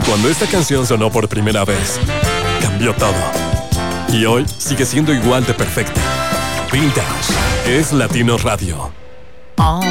Cuando esta canción sonó por primera vez, cambió todo. Y hoy sigue siendo igual de perfecta. Vintage es Latino Radio. Oh.